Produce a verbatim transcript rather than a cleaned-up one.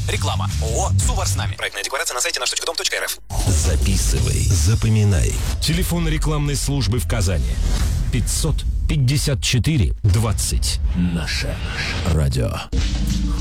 Реклама. ООО «Сувар с нами». Проектная декларация на сайте наш точка дом точка эр эф. Записывай, запоминай. Телефон рекламной службы в Казани. пятьсот пятьдесят четыре двадцать. Наше радио.